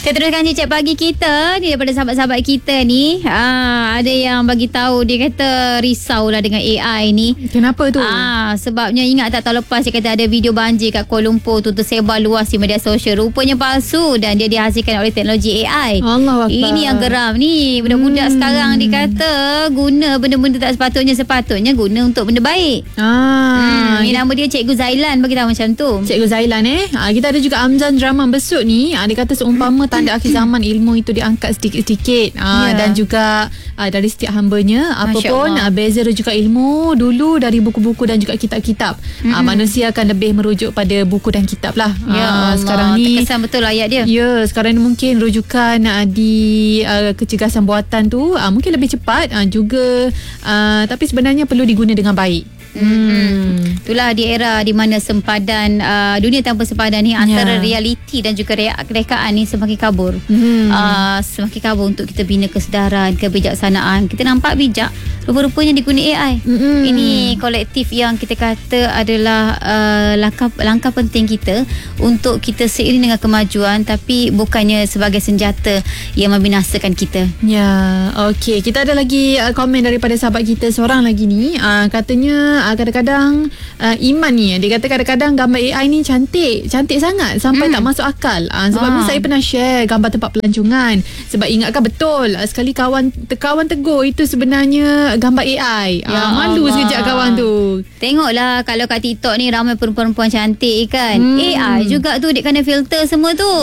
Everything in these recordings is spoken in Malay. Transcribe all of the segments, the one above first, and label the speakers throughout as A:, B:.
A: Kita teruskan cek pagi kita ni daripada sahabat-sahabat kita ni. Ada yang bagi tahu, dia kata risaulah dengan AI ni.
B: Kenapa tu?
A: Sebabnya ingat tak tahun lepas dia kata ada video banjir kat Kuala Lumpur tu tersebar luas di media sosial. Rupanya palsu dan dia dihasilkan oleh teknologi AI.
B: Allahuakbar.
A: Ini yang geram ni. Budak-budak sekarang dikata guna benda-benda tak sepatutnya guna untuk benda baik. Ni nama dia Cikgu Zailan bagi tahu macam tu.
B: Cikgu Zailan kita ada juga Amzan Drama Besut ni. Dia kata seumpama tanda akhir zaman, ilmu itu diangkat sedikit-sedikit. Dan juga dari setiap hambanya. Apapun beza rujukan ilmu dulu dari buku-buku dan juga kitab-kitab. Manusia akan lebih merujuk pada buku dan kitab lah. Sekarang ni
A: terkesan betul ayat dia.
B: Ya, sekarang ni mungkin rujukan di kecergasan buatan tu mungkin lebih cepat juga, tapi sebenarnya perlu diguna dengan baik.
A: Itulah di era di mana sempadan dunia tanpa sempadan ni antara realiti dan juga rekaan ni semakin kabur. Semakin kabur untuk kita bina kesedaran, kebijaksanaan. Kita nampak bijak, rupa-rupanya diguna AI. Ini kolektif yang kita kata adalah langkah penting kita untuk kita seiring dengan kemajuan, tapi bukannya sebagai senjata yang membinasakan kita.
B: Okey, kita ada lagi komen daripada sahabat kita seorang lagi ni. Katanya kadang-kadang Iman ni, dia kata kadang-kadang gambar AI ni cantik sangat sampai tak masuk akal. Sebab saya pernah share gambar tempat pelancongan. Sebab ingatkan betul sekali kawan tegur itu sebenarnya gambar AI. Malu sekejap kawan tu.
A: Tengoklah kalau kat TikTok ni ramai perempuan-perempuan cantik kan. AI juga tu dia kena filter semua tu.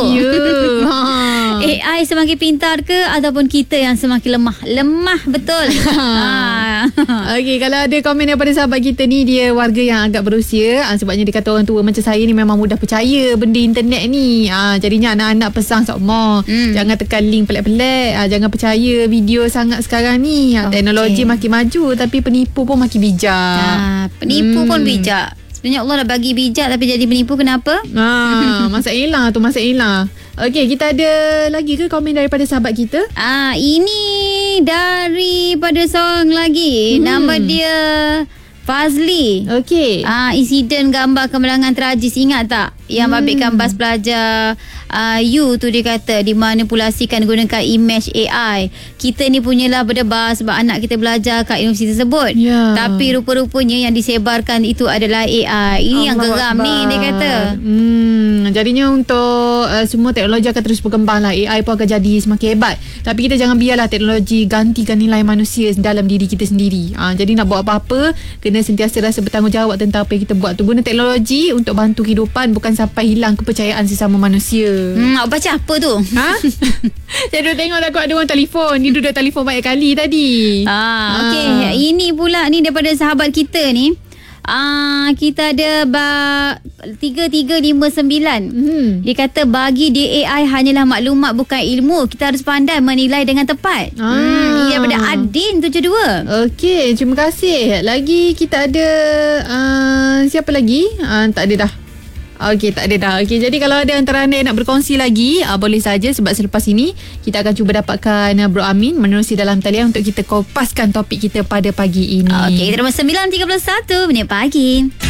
A: AI semakin pintar ke ataupun kita yang semakin lemah betul.
B: Okey, kalau ada komen daripada sahabat kita ni, dia warga yang agak berusia, sebabnya dia kata orang tua macam saya ni memang mudah percaya benda internet ni. Jadinya anak-anak pesan sama, jangan tekan link pelik-pelik, jangan percaya video sangat sekarang ni. Teknologi makin maju tapi penipu pun makin bijak.
A: Penipu pun bijak. Sebenarnya Allah dah bagi bijak tapi jadi penipu, kenapa?
B: Masalah tu masalah. Okey, kita ada lagi ke komen daripada sahabat kita?
A: Ini daripada seorang lagi. Nama dia Fazli.
B: Okey.
A: Insiden gambar kemelangan tragis, ingat tak? Yang babitkan bas pelajar U tu, dia kata dimanipulasikan gunakan image AI. Kita ni punyalah berdebar sebab anak kita belajar kat universiti tersebut. Tapi rupa-rupanya yang disebarkan itu adalah AI. Ini yang geram ni, dia kata.
B: Jadinya untuk semua teknologi akan terus berkembang lah. AI pun akan jadi semakin hebat. Tapi kita jangan biarlah teknologi gantikan nilai manusia dalam diri kita sendiri. Jadi nak buat apa-apa, kena sentiasa rasa bertanggungjawab tentang apa yang kita buat tu. Guna teknologi untuk bantu kehidupan, bukan sampai hilang kepercayaan sesama manusia.
A: Awak baca apa tu?
B: Saya duduk tengok takut ada orang telefon. Ni duduk telefon banyak kali tadi.
A: Okey, ini pula ni daripada sahabat kita ni. Kita ada 3359. Dia kata bagi dia AI hanyalah maklumat bukan ilmu. Kita harus pandai menilai dengan tepat. Ini daripada Adin 72.
B: Okey, terima kasih. Lagi kita ada siapa lagi? Tak ada dah. Okey, tak ada dah. Okey, jadi kalau ada antara anda yang nak berkongsi lagi, boleh saja, sebab selepas ini kita akan cuba dapatkan Bro Amin menerusi dalam talian untuk kita kopaskan topik kita pada pagi ini.
A: Okey, kita 9.31 minit pagi.